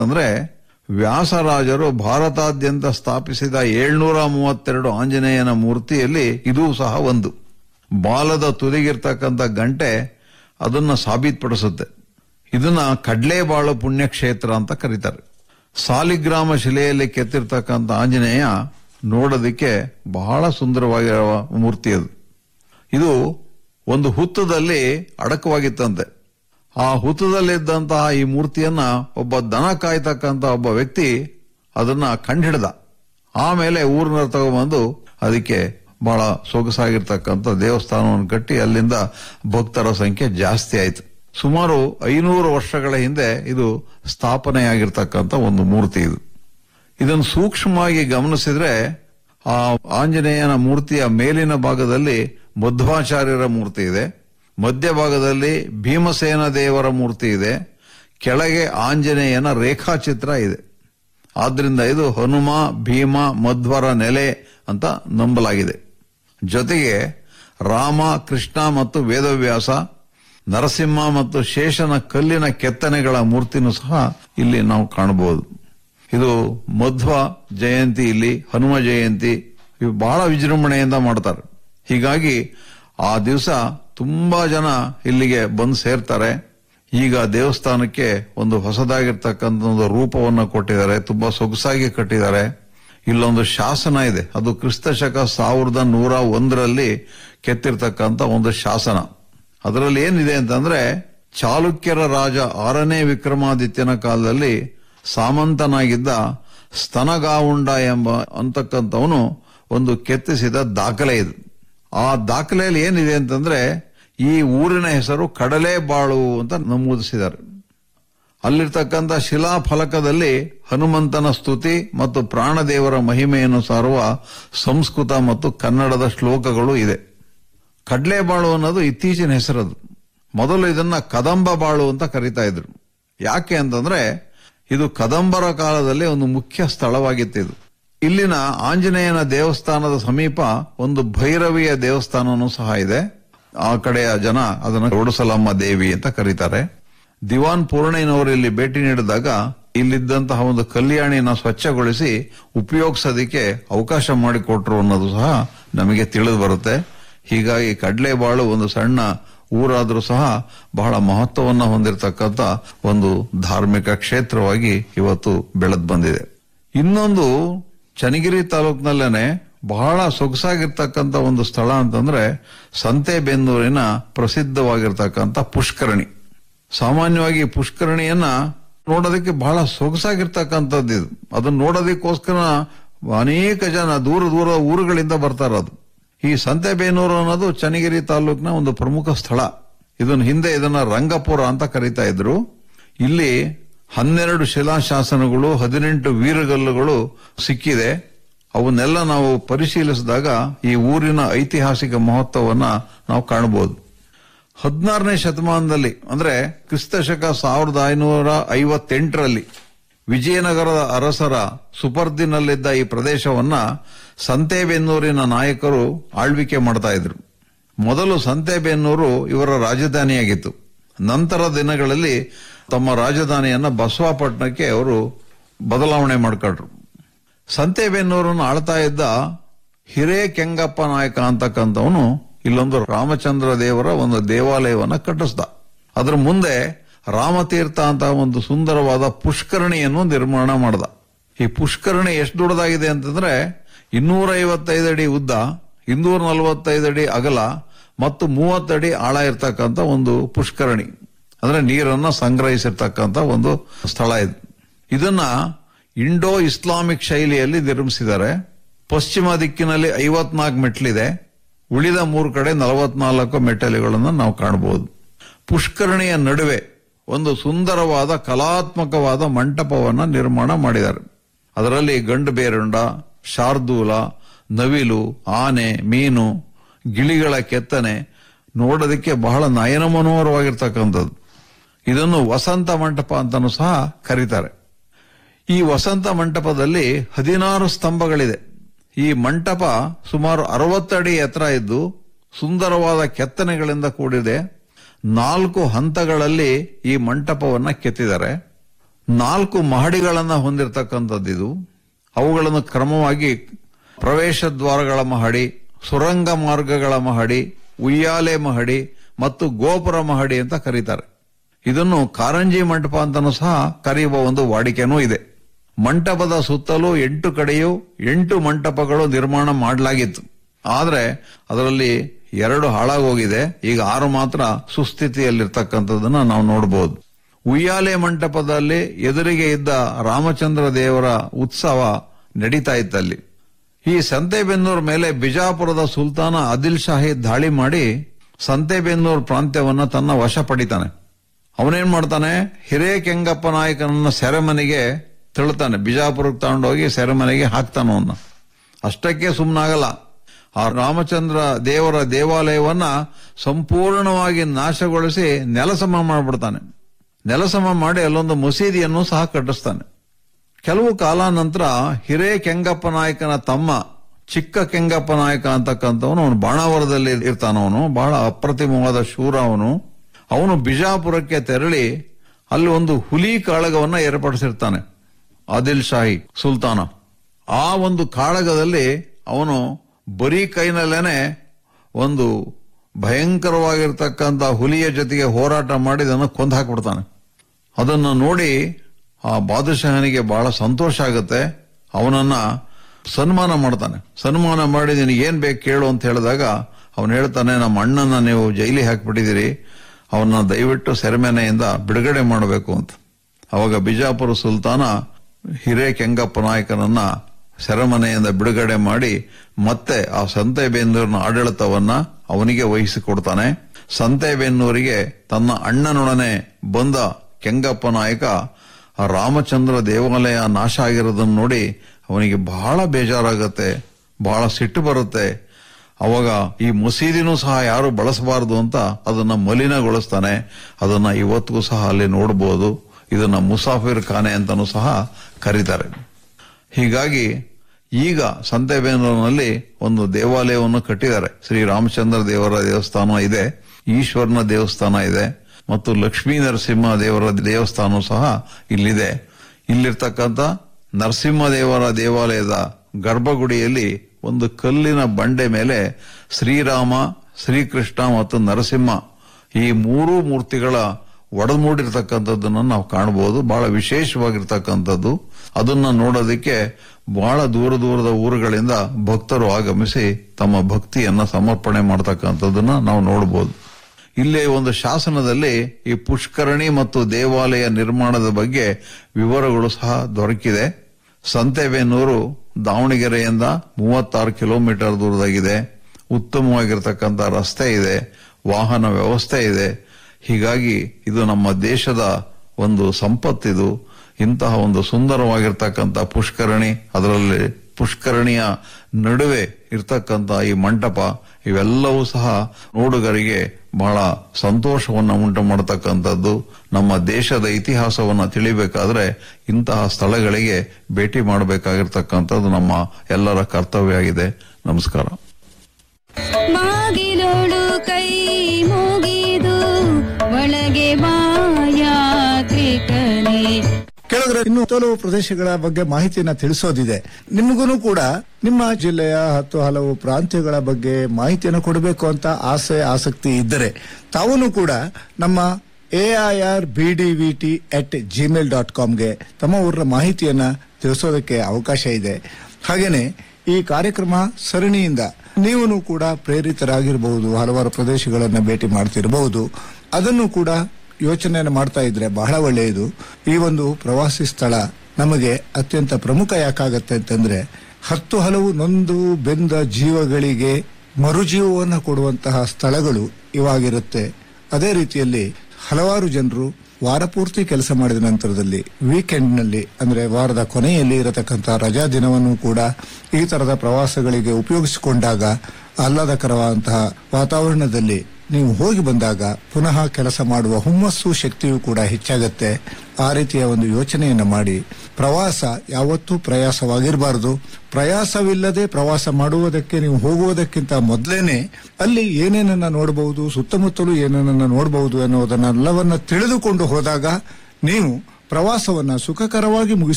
ಅಂದ್ರೆ ವ್ಯಾಸರಾಜರು ಭಾರತಾದ್ಯಂತ ಸ್ಥಾಪಿಸಿದ 732 ಆಂಜನೇಯನ ಮೂರ್ತಿಯಲ್ಲಿ ಇದೂ ಸಹ ಒಂದು. ಬಾಲದ ತುದಿಗಿರ್ತಕ್ಕಂಥ ಗಂಟೆ ಅದನ್ನ ಸಾಬೀತುಪಡಿಸುತ್ತೆ. ಇದನ್ನ ಕಡ್ಲೇಬಾಳು ಪುಣ್ಯಕ್ಷೇತ್ರ ಅಂತ ಕರೀತಾರೆ. ಸಾಲಿಗ್ರಾಮ ಶಿಲೆಯಲ್ಲಿ ಕೆತ್ತಿರ್ತಕ್ಕಂಥ ಆಂಜನೇಯ ನೋಡೋದಕ್ಕೆ ಬಹಳ ಸುಂದರವಾಗಿರುವ ಮೂರ್ತಿ ಅದು. ಇದು ಒಂದು ಹುತ್ತದಲ್ಲಿ ಅಡಕವಾಗಿತ್ತಂತೆ. ಆ ಹುತ್ತದಲ್ಲಿದ್ದಂತಹ ಈ ಮೂರ್ತಿಯನ್ನ ಒಬ್ಬ ದನ ಕಾಯ್ತಕ್ಕಂತ ಒಬ್ಬ ವ್ಯಕ್ತಿ ಅದನ್ನ ಕಂಡುಹಿಡ್ದ. ಆಮೇಲೆ ಊರಿನ ತಗೊಂಡ್ಬಂದು ಅದಕ್ಕೆ ಬಹಳ ಸೊಗಸಾಗಿರ್ತಕ್ಕಂಥ ದೇವಸ್ಥಾನವನ್ನು ಕಟ್ಟಿ ಅಲ್ಲಿಂದ ಭಕ್ತರ ಸಂಖ್ಯೆ ಜಾಸ್ತಿ ಆಯಿತು. ಸುಮಾರು 500 ವರ್ಷಗಳ ಹಿಂದೆ ಇದು ಸ್ಥಾಪನೆಯಾಗಿರ್ತಕ್ಕಂಥ ಒಂದು ಮೂರ್ತಿ ಇದು. ಇದನ್ನು ಸೂಕ್ಷ್ಮವಾಗಿ ಗಮನಿಸಿದ್ರೆ ಆ ಆಂಜನೇಯನ ಮೂರ್ತಿಯ ಮೇಲಿನ ಭಾಗದಲ್ಲಿ ಮಧ್ವಾಚಾರ್ಯರ ಮೂರ್ತಿ ಇದೆ, ಮಧ್ಯಭಾಗದಲ್ಲಿ ಭೀಮಸೇನ ದೇವರ ಮೂರ್ತಿ ಇದೆ, ಕೆಳಗೆ ಆಂಜನೇಯನ ರೇಖಾಚಿತ್ರ ಇದೆ. ಆದ್ರಿಂದ ಇದು ಹನುಮ ಭೀಮ ಮಧ್ವರ ನೆಲೆ ಅಂತ ನಂಬಲಾಗಿದೆ. ಜೊತೆಗೆ ರಾಮ ಕೃಷ್ಣ ಮತ್ತು ವೇದವ್ಯಾಸ ನರಸಿಂಹ ಮತ್ತು ಶೇಷನ ಕಲ್ಲಿನ ಕೆತ್ತನೆಗಳ ಮೂರ್ತಿನೂ ಸಹ ಇಲ್ಲಿ ನಾವು ಕಾಣಬಹುದು. ಇದು ಮಧ್ವ ಜಯಂತಿ, ಇಲ್ಲಿ ಹನುಮ ಜಯಂತಿ, ಇವು ಬಹಳ ವಿಜೃಂಭಣೆಯಿಂದ ಮಾಡ್ತಾರೆ. ಹೀಗಾಗಿ ಆ ದಿವಸ ತುಂಬಾ ಜನ ಇಲ್ಲಿಗೆ ಬಂದು ಸೇರ್ತಾರೆ. ಈಗ ದೇವಸ್ಥಾನಕ್ಕೆ ಒಂದು ಹೊಸದಾಗಿರ್ತಕ್ಕಂಥ ಒಂದು ರೂಪವನ್ನು ಕೊಟ್ಟಿದ್ದಾರೆ, ತುಂಬಾ ಸೊಗಸಾಗಿ ಕಟ್ಟಿದ್ದಾರೆ. ಇಲ್ಲೊಂದು ಶಾಸನ ಇದೆ, ಅದು ಕ್ರಿಸ್ತಶಕ 1101 ಕೆತ್ತಿರ್ತಕ್ಕಂಥ ಒಂದು ಶಾಸನ. ಅದರಲ್ಲಿ ಏನಿದೆ ಅಂತಂದ್ರೆ, ಚಾಲುಕ್ಯರ ರಾಜ 6ನೇ ವಿಕ್ರಮಾದಿತ್ಯನ ಕಾಲದಲ್ಲಿ ಸಾಮಂತನಾಗಿದ್ದ ಸ್ತನಗಾವುಂಡ ಎಂಬ ಅಂತಕ್ಕಂಥವನು ಒಂದು ಕೆತ್ತಿಸಿದ ದಾಖಲೆ ಇದು. ಆ ದಾಖಲೆಯಲ್ಲಿ ಏನಿದೆ ಅಂತಂದ್ರೆ, ಈ ಊರಿನ ಹೆಸರು ಕಡಲೆಬಾಳು ಅಂತ ನಮೂದಿಸಿದ್ದಾರೆ. ಅಲ್ಲಿರ್ತಕ್ಕಂಥ ಶಿಲಾಫಲಕದಲ್ಲಿ ಹನುಮಂತನ ಸ್ತುತಿ ಮತ್ತು ಪ್ರಾಣದೇವರ ಮಹಿಮೆಯನ್ನು ಸಾರುವ ಸಂಸ್ಕೃತ ಮತ್ತು ಕನ್ನಡದ ಶ್ಲೋಕಗಳು ಇದೆ. ಕಡ್ಲೆಬಾಳು ಅನ್ನೋದು ಇತ್ತೀಚಿನ ಹೆಸರದು. ಮೊದಲು ಇದನ್ನ ಕದಂಬ ಬಾಳು ಅಂತ ಕರೀತಾ ಇದ್ರು. ಯಾಕೆ ಅಂತಂದ್ರೆ ಇದು ಕದಂಬರ ಕಾಲದಲ್ಲಿ ಒಂದು ಮುಖ್ಯ ಸ್ಥಳವಾಗಿತ್ತು. ಇದು ಇಲ್ಲಿನ ಆಂಜನೇಯನ ದೇವಸ್ಥಾನದ ಸಮೀಪ ಒಂದು ಭೈರವಿಯ ದೇವಸ್ಥಾನನೂ ಸಹ ಇದೆ. ಆ ಕಡೆಯ ಜನ ಅದನ್ನು ರೋಡಸಲಮ್ಮ ದೇವಿ ಅಂತ ಕರೀತಾರೆ. ದಿವಾನ್ ಪೂರ್ಣಯ್ಯನವರು ಇಲ್ಲಿ ಭೇಟಿ ನೀಡಿದಾಗ ಇಲ್ಲಿದ್ದಂತಹ ಒಂದು ಕಲ್ಯಾಣಿನ ಸ್ವಚ್ಛಗೊಳಿಸಿ ಉಪಯೋಗಿಸೋದಕ್ಕೆ ಅವಕಾಶ ಮಾಡಿಕೊಟ್ರು ಅನ್ನೋದು ಸಹ ನಮಗೆ ತಿಳಿದು ಬರುತ್ತೆ. ಹೀಗಾಗಿ ಕಡ್ಲೆಬಾಳು ಒಂದು ಸಣ್ಣ ಊರಾದ್ರೂ ಸಹ ಬಹಳ ಮಹತ್ವವನ್ನು ಹೊಂದಿರತಕ್ಕಂಥ ಒಂದು ಧಾರ್ಮಿಕ ಕ್ಷೇತ್ರವಾಗಿ ಇವತ್ತು ಬೆಳೆದು ಬಂದಿದೆ. ಇನ್ನೊಂದು ಚನ್ನಗಿರಿ ತಾಲೂಕಿನಲ್ಲೇನೆ ಬಹಳ ಸೊಗಸಾಗಿರ್ತಕ್ಕಂಥ ಒಂದು ಸ್ಥಳ ಅಂತಂದ್ರೆ ಸಂತೆಬೆನ್ನೂರಿನ ಪ್ರಸಿದ್ಧವಾಗಿರ್ತಕ್ಕಂಥ ಪುಷ್ಕರಣಿ. ಸಾಮಾನ್ಯವಾಗಿ ಪುಷ್ಕರಣಿಯನ್ನ ನೋಡೋದಕ್ಕೆ ಬಹಳ ಸೊಗಸಾಗಿರ್ತಕ್ಕಂಥದ್ದು ಇದು. ಅದನ್ನ ನೋಡೋದಕ್ಕೋಸ್ಕರ ಅನೇಕ ಜನ ದೂರ ದೂರ ಊರುಗಳಿಂದ ಬರ್ತಾರೆ. ಅದು ಈ ಸಂತೆಬೆನ್ನೂರು ಅನ್ನೋದು ಚನ್ನಗಿರಿ ತಾಲೂಕಿನ ಒಂದು ಪ್ರಮುಖ ಸ್ಥಳ. ಇದನ್ನ ಹಿಂದೆ ಇದನ್ನ ರಂಗಪುರ ಅಂತ ಕರೀತಾ ಇದ್ರು. ಇಲ್ಲಿ 12 ಶಿಲಾಶಾಸನಗಳು, 18 ವೀರಗಲ್ಲುಗಳು ಸಿಕ್ಕಿದೆ. ಅವನ್ನೆಲ್ಲ ನಾವು ಪರಿಶೀಲಿಸಿದಾಗ ಈ ಊರಿನ ಐತಿಹಾಸಿಕ ಮಹತ್ವವನ್ನ ನಾವು ಕಾಣಬಹುದು. 16ನೇ ಶತಮಾನದಲ್ಲಿ ಅಂದ್ರೆ ಕ್ರಿಸ್ತಶಕ 1558 ವಿಜಯನಗರದ ಅರಸರ ಸುಪರ್ದಿನಲ್ಲಿದ್ದ ಈ ಪ್ರದೇಶವನ್ನ ಸಂತೆಬೆನ್ನೂರಿನ ನಾಯಕರು ಆಳ್ವಿಕೆ ಮಾಡ್ತಾ ಇದ್ರು. ಮೊದಲು ಸಂತೆಬೆನ್ನೂರು ಇವರ ರಾಜಧಾನಿಯಾಗಿತ್ತು. ನಂತರ ದಿನಗಳಲ್ಲಿ ತಮ್ಮ ರಾಜಧಾನಿಯನ್ನ ಬಸವಾಪಟ್ಟಣಕ್ಕೆ ಅವರು ಬದಲಾವಣೆ ಮಾಡಿಕೊಂಡ್ರು. ಸಂತೆಬೆನ್ನೂರನ್ನು ಆಳ್ತಾ ಇದ್ದ ಹಿರೇಕೆಂಗಪ್ಪ ನಾಯಕ ಅಂತಕ್ಕಂಥವನು ಇಲ್ಲೊಂದು ರಾಮಚಂದ್ರ ದೇವರ ಒಂದು ದೇವಾಲಯವನ್ನ ಕಟ್ಟಿಸ್ದ. ಅದರ ಮುಂದೆ ರಾಮತೀರ್ಥ ಅಂತ ಒಂದು ಸುಂದರವಾದ ಪುಷ್ಕರಣಿಯನ್ನು ನಿರ್ಮಾಣ ಮಾಡ್ದ. ಈ ಪುಷ್ಕರಣಿ ಎಷ್ಟು ದೊಡ್ಡದಾಗಿದೆ ಅಂತಂದ್ರೆ 255 ಅಡಿ ಉದ್ದ, 245 ಅಡಿ ಅಗಲ ಮತ್ತು 30 ಅಡಿ ಆಳ ಇರ್ತಕ್ಕಂಥ ಒಂದು ಪುಷ್ಕರಣಿ. ಅಂದ್ರೆ ನೀರನ್ನ ಸಂಗ್ರಹಿಸಿರ್ತಕ್ಕಂಥ ಒಂದು ಸ್ಥಳ ಇದು. ಇದನ್ನ ಇಂಡೋ ಇಸ್ಲಾಮಿಕ್ ಶೈಲಿಯಲ್ಲಿ ನಿರ್ಮಿಸಿದ್ದಾರೆ. ಪಶ್ಚಿಮ ದಿಕ್ಕಿನಲ್ಲಿ 54 ಮೆಟ್ಲಿದೆ. ಉಳಿದ 3 ಕಡೆ 44 ಮೆಟ್ಟಲುಗಳನ್ನು ನಾವು ಕಾಣಬಹುದು. ಪುಷ್ಕರಣಿಯ ನಡುವೆ ಒಂದು ಸುಂದರವಾದ ಕಲಾತ್ಮಕವಾದ ಮಂಟಪವನ್ನ ನಿರ್ಮಾಣ ಮಾಡಿದ್ದಾರೆ. ಅದರಲ್ಲಿ ಗಂಡು ಬೇರುಂಡ, ಶಾರ್ದೂಲ, ನವಿಲು, ಆನೆ, ಮೀನು, ಗಿಳಿಗಳ ಕೆತ್ತನೆ ನೋಡೋದಕ್ಕೆ ಬಹಳ ನಯನ ಮನೋಹರವಾಗಿರ್ತಕ್ಕಂಥದ್ದು. ಇದನ್ನು ವಸಂತ ಮಂಟಪ ಅಂತಾನೂ ಸಹ ಕರೀತಾರೆ. ಈ ವಸಂತ ಮಂಟಪದಲ್ಲಿ 16 ಸ್ತಂಭಗಳಿದೆ. ಈ ಮಂಟಪ ಸುಮಾರು 60 ಅಡಿ ಎತ್ತರ ಇದ್ದು ಸುಂದರವಾದ ಕೆತ್ತನೆಗಳಿಂದ ಕೂಡಿದೆ. 4 ಹಂತಗಳಲ್ಲಿ ಈ ಮಂಟಪವನ್ನ ಕೆತ್ತಿದ್ದಾರೆ. 4 ಮಹಡಿಗಳನ್ನು ಹೊಂದಿರತಕ್ಕಂಥದ್ದಿದು. ಅವುಗಳನ್ನು ಕ್ರಮವಾಗಿ ಪ್ರವೇಶ ದ್ವಾರಗಳ ಮಹಡಿ, ಸುರಂಗ ಮಾರ್ಗಗಳ ಮಹಡಿ, ಉಯ್ಯಾಲೆ ಮಹಡಿ ಮತ್ತು ಗೋಪುರ ಮಹಡಿ ಅಂತ ಕರೀತಾರೆ. ಇದನ್ನು ಕಾರಂಜಿ ಮಂಟಪ ಅಂತಲೂ ಸಹ ಕರೆಯುವ ಒಂದು ವಾಡಿಕೆನೂ ಇದೆ. ಮಂಟಪದ ಸುತ್ತಲೂ 8 ಕಡೆಯೂ 8 ಮಂಟಪಗಳು ನಿರ್ಮಾಣ ಮಾಡಲಾಗಿತ್ತು. ಆದರೆ ಅದರಲ್ಲಿ 2 ಹಾಳಾಗೋಗಿದೆ. ಈಗ 6 ಮಾತ್ರ ಸುಸ್ಥಿತಿಯಲ್ಲಿರ್ತಕ್ಕಂಥದ್ದನ್ನ ನಾವು ನೋಡಬಹುದು. ಉಯ್ಯಾಲೆ ಮಂಟಪದಲ್ಲಿ ಎದುರಿಗೆ ಇದ್ದ ರಾಮಚಂದ್ರ ದೇವರ ಉತ್ಸವ ನಡೀತಾ ಇತ್ತಲ್ಲಿ. ಈ ಸಂತೆಬೆನ್ನೂರು ಮೇಲೆ ಬಿಜಾಪುರದ ಸುಲ್ತಾನ ಆದಿಲ್ ಶಾಹಿ ದಾಳಿ ಮಾಡಿ ಸಂತೆಬೆನ್ನೂರು ಪ್ರಾಂತ್ಯವನ್ನ ತನ್ನ ವಶ ಪಡಿತಾನೆ. ಅವನೇನ್ ಮಾಡ್ತಾನೆ, ಹಿರೇಕೆಂಗಪ್ಪ ನಾಯಕನನ್ನ ಸೆರೆಮನೆಗೆ ತಿಳ್ತಾನೆ. ಬಿಜಾಪುರಕ್ಕೆ ತಗೊಂಡೋಗಿ ಸೆರೆಮನೆಗೆ ಹಾಕ್ತಾನ ಅವನ್ನ. ಅಷ್ಟಕ್ಕೆ ಸುಮ್ಮನಾಗಲ್ಲ. ಆ ರಾಮಚಂದ್ರ ದೇವರ ದೇವಾಲಯವನ್ನ ಸಂಪೂರ್ಣವಾಗಿ ನಾಶಗೊಳಿಸಿ ನೆಲಸಮ ಮಾಡಿಬಿಡ್ತಾನೆ. ನೆಲಸಮ ಮಾಡಿ ಅಲ್ಲೊಂದು ಮಸೀದಿಯನ್ನು ಸಹ ಕಟ್ಟಿಸ್ತಾನೆ. ಕೆಲವು ಕಾಲ ನಂತರ ಹಿರೇಕೆಂಗಪ್ಪ ನಾಯಕನ ತಮ್ಮ ಚಿಕ್ಕ ಕೆಂಗಪ್ಪ ನಾಯಕ ಅಂತಕ್ಕಂಥವನು, ಅವನು ಬಾಣಾವರದಲ್ಲಿ ಇರ್ತಾನವನು, ಬಹಳ ಅಪ್ರತಿಮವಾದ ಶೂರ ಅವನು ಬಿಜಾಪುರಕ್ಕೆ ತೆರಳಿ ಅಲ್ಲಿ ಒಂದು ಹುಲಿ ಕಾಳಗವನ್ನ ಏರ್ಪಡಿಸಿರ್ತಾನೆ ಆದಿಲ್ ಶಾಹಿ ಸುಲ್ತಾನ. ಆ ಒಂದು ಕಾಳಗದಲ್ಲಿ ಅವನು ಬರೀ ಕೈನಲ್ಲೇನೆ ಒಂದು ಭಯಂಕರವಾಗಿರ್ತಕ್ಕಂಥ ಹುಲಿಯ ಜೊತೆಗೆ ಹೋರಾಟ ಮಾಡಿ ಅದನ್ನು ಕೊಂದು ಹಾಕ್ಬಿಡ್ತಾನೆ. ಅದನ್ನು ನೋಡಿ ಆ ಬಾದಶಾಹನಿಗೆ ಬಹಳ ಸಂತೋಷ ಆಗುತ್ತೆ. ಅವನನ್ನ ಸನ್ಮಾನ ಮಾಡ್ತಾನೆ. ಸನ್ಮಾನ ಮಾಡಿ ನಿನಗೆ ಏನ್ ಬೇಕು ಕೇಳು ಅಂತ ಹೇಳಿದಾಗ ಅವನು ಹೇಳ್ತಾನೆ, ನಮ್ಮ ಅಣ್ಣನ ನೀವು ಜೈಲಿಗೆ ಹಾಕಿಬಿಟ್ಟಿದ್ದೀರಿ, ಅವನ್ನ ದಯವಿಟ್ಟು ಸೆರೆಮನೆಯಿಂದ ಬಿಡುಗಡೆ ಮಾಡಬೇಕು ಅಂತ. ಅವಾಗ ಬಿಜಾಪುರ ಸುಲ್ತಾನ ಹಿರೇಕೆಂಗಪ್ಪ ನಾಯಕನನ್ನ ಸೆರೆಮನೆಯಿಂದ ಬಿಡುಗಡೆ ಮಾಡಿ ಮತ್ತೆ ಆ ಸಂತೆಬೆನ್ನೂರಿನ ಆಡಳಿತವನ್ನ ಅವನಿಗೆ ವಹಿಸಿಕೊಡ್ತಾನೆ. ಸಂತೆಬೆನ್ನೂರಿಗೆ ತನ್ನ ಅಣ್ಣನೊಡನೆ ಬಂದ ಕೆಂಗಪ್ಪ ನಾಯಕ ಆ ರಾಮಚಂದ್ರ ದೇವಾಲಯ ನಾಶ ಆಗಿರೋದನ್ನು ನೋಡಿ ಅವನಿಗೆ ಬಹಳ ಬೇಜಾರಾಗತ್ತೆ, ಬಹಳ ಸಿಟ್ಟು ಬರುತ್ತೆ. ಅವಾಗ ಈ ಮಸೀದಿನೂ ಸಹ ಯಾರು ಬಳಸಬಾರದು ಅಂತ ಅದನ್ನ ಮಲಿನಗೊಳಿಸ್ತಾನೆ. ಅದನ್ನ ಇವತ್ತಿಗೂ ಸಹ ಅಲ್ಲಿ ನೋಡಬಹುದು. ಇದನ್ನ ಮುಸಾಫಿರ್ ಖಾನೆ ಅಂತಾನೂ ಸಹ ಕರೀತಾರೆ. ಹೀಗಾಗಿ ಈಗ ಸಂತೆಬೆನ್ನೂರಿನಲ್ಲಿ ಒಂದು ದೇವಾಲಯವನ್ನು ಕಟ್ಟಿದ್ದಾರೆ. ಶ್ರೀ ರಾಮಚಂದ್ರ ದೇವರ ದೇವಸ್ಥಾನ ಇದೆ, ಈಶ್ವರನ ದೇವಸ್ಥಾನ ಇದೆ ಮತ್ತು ಲಕ್ಷ್ಮೀ ನರಸಿಂಹ ದೇವರ ದೇವಸ್ಥಾನ ಸಹ ಇಲ್ಲಿದೆ. ಇಲ್ಲಿರ್ತಕ್ಕಂಥ ನರಸಿಂಹ ದೇವರ ದೇವಾಲಯದ ಗರ್ಭಗುಡಿಯಲ್ಲಿ ಒಂದು ಕಲ್ಲಿನ ಬಂಡೆ ಮೇಲೆ ಶ್ರೀರಾಮ, ಶ್ರೀಕೃಷ್ಣ ಮತ್ತು ನರಸಿಂಹ ಈ 3 ಮೂರ್ತಿಗಳ ಒಡಮೂಡಿರ್ತಕ್ಕಂಥದ್ದನ್ನು ನಾವು ಕಾಣಬಹುದು. ಬಹಳ ವಿಶೇಷವಾಗಿರ್ತಕ್ಕಂಥದ್ದು. ಅದನ್ನ ನೋಡೋದಕ್ಕೆ ಬಹಳ ದೂರದ ಊರುಗಳಿಂದ ಭಕ್ತರು ಆಗಮಿಸಿ ತಮ್ಮ ಭಕ್ತಿಯನ್ನ ಸಮರ್ಪಣೆ ಮಾಡತಕ್ಕಂಥದ್ದನ್ನ ನಾವು ನೋಡಬಹುದು. ಇಲ್ಲೇ ಒಂದು ಶಾಸನದಲ್ಲಿ ಈ ಪುಷ್ಕರಣಿ ಮತ್ತು ದೇವಾಲಯ ನಿರ್ಮಾಣದ ಬಗ್ಗೆ ವಿವರಗಳು ಸಹ ದೊರಕಿದೆ. ಸಂತೆಬೆನ್ನೂರು ದಾವಣಗೆರೆಯಿಂದ 36 ಕಿಲೋಮೀಟರ್ ದೂರದಾಗಿದೆ. ಉತ್ತಮವಾಗಿರ್ತಕ್ಕಂಥ ರಸ್ತೆ ಇದೆ, ವಾಹನ ವ್ಯವಸ್ಥೆ ಇದೆ. ಹೀಗಾಗಿ ಇದು ನಮ್ಮ ದೇಶದ ಒಂದು ಸಂಪತ್ತಿದು. ಇಂತಹ ಒಂದು ಸುಂದರವಾಗಿರ್ತಕ್ಕಂಥ ಪುಷ್ಕರಣಿ, ಅದರಲ್ಲಿ ಪುಷ್ಕರಣಿಯ ನಡುವೆ ಇರ್ತಕ್ಕಂಥ ಈ ಮಂಟಪ, ಇವೆಲ್ಲವೂ ಸಹ ನೋಡುಗರಿಗೆ ಬಹಳ ಸಂತೋಷವನ್ನು ಉಂಟು ಮಾಡತಕ್ಕಂಥದ್ದು. ನಮ್ಮ ದೇಶದ ಇತಿಹಾಸವನ್ನು ತಿಳಿಬೇಕಾದ್ರೆ ಇಂತಹ ಸ್ಥಳಗಳಿಗೆ ಭೇಟಿ ಮಾಡಬೇಕಾಗಿರ್ತಕ್ಕಂಥದ್ದು ನಮ್ಮ ಎಲ್ಲರ ಕರ್ತವ್ಯ ಆಗಿದೆ. ನಮಸ್ಕಾರ. ಬಾಗಿಲೋಳು ಕೈ ಮುಗಿದು ಒಳಗೆ ಯಾತ್ರಿಕನೇ. ಕೆಲವರು ಇನ್ನು ಕೆಲವು ಪ್ರದೇಶಗಳ ಬಗ್ಗೆ ಮಾಹಿತಿಯನ್ನ ತಿಳಿಸೋದಿದೆ. ನಿಮಗೂ ಕೂಡ ನಿಮ್ಮ ಜಿಲ್ಲೆಯ 10 ಹಲವು ಪ್ರಾಂತ್ಯಗಳ ಬಗ್ಗೆ ಮಾಹಿತಿಯನ್ನು ಕೊಡಬೇಕು ಅಂತ ಆಸಕ್ತಿ ಇದ್ದರೆ ತಾವೂ ಕೂಡ ನಮ್ಮ AIRBDVT@gmail.com ಗೆ ತಮ್ಮ ಊರಿನ ಮಾಹಿತಿಯನ್ನ ತಿಳಿಸೋದಕ್ಕೆ ಅವಕಾಶ ಇದೆ. ಹಾಗೇನೆ ಈ ಕಾರ್ಯಕ್ರಮ ಸರಣಿಯಿಂದ ನೀವು ಕೂಡ ಪ್ರೇರಿತರಾಗಿರಬಹುದು, ಹಲವಾರು ಪ್ರದೇಶಗಳನ್ನ ಭೇಟಿ ಮಾಡ್ತಿರಬಹುದು. ಅದನ್ನು ಕೂಡ ಯೋಚನೆಯನ್ನು ಮಾಡ್ತಾ ಇದ್ರೆ ಬಹಳ ಒಳ್ಳೆಯದು. ಈ ಒಂದು ಪ್ರವಾಸಿ ಸ್ಥಳ ನಮಗೆ ಅತ್ಯಂತ ಪ್ರಮುಖ ಯಾಕಾಗತ್ತೆ ಅಂತಂದ್ರೆ 10 ಹಲವು ನೊಂದು ಬೆಂದ ಜೀವಗಳಿಗೆ ಮರುಜೀವವನ್ನು ಕೊಡುವಂತಹ ಸ್ಥಳಗಳು ಇವಾಗಿರುತ್ತೆ. ಅದೇ ರೀತಿಯಲ್ಲಿ ಹಲವಾರು ಜನರು ವಾರ ಪೂರ್ತಿ ಕೆಲಸ ಮಾಡಿದ ನಂತರದಲ್ಲಿ ವೀಕೆಂಡ್ ನಲ್ಲಿ ಅಂದ್ರೆ ವಾರದ ಕೊನೆಯಲ್ಲಿ ಇರತಕ್ಕಂತಹ ರಜಾ ದಿನವನ್ನು ಕೂಡ ಈ ತರದ ಪ್ರವಾಸಗಳಿಗೆ ಉಪಯೋಗಿಸಿಕೊಂಡಾಗ ಆಹ್ಲಾದಕರವಾದಂತಹ ವಾತಾವರಣದಲ್ಲಿ ನೀವು ಹೋಗಿ ಬಂದಾಗ ಪುನಃ ಕೆಲಸ ಮಾಡುವ ಹುಮ್ಮಸ್ಸು ಶಕ್ತಿಯೂ ಕೂಡ ಹೆಚ್ಚಾಗತ್ತೆ. ಆ ರೀತಿಯ ಒಂದು ಯೋಚನೆಯನ್ನ ಮಾಡಿ, ಪ್ರವಾಸ ಯಾವತ್ತೂ ಪ್ರಯಾಸವಾಗಿರಬಾರದು. ಪ್ರಯಾಸವಿಲ್ಲದೆ ಪ್ರವಾಸ ಮಾಡುವುದಕ್ಕೆ ನೀವು ಹೋಗುವುದಕ್ಕಿಂತ ಮೊದಲೇನೆ ಅಲ್ಲಿ ಏನೇನನ್ನ ನೋಡಬಹುದು, ಸುತ್ತಮುತ್ತಲೂ ಏನೇನನ್ನ ನೋಡಬಹುದು ಅನ್ನೋದನ್ನೆಲ್ಲವನ್ನ ತಿಳಿದುಕೊಂಡು ಹೋದಾಗ ನೀವು ಪ್ರವಾಸವನ್ನ ಸುಖಕರವಾಗಿ ಮುಗಿಸಿ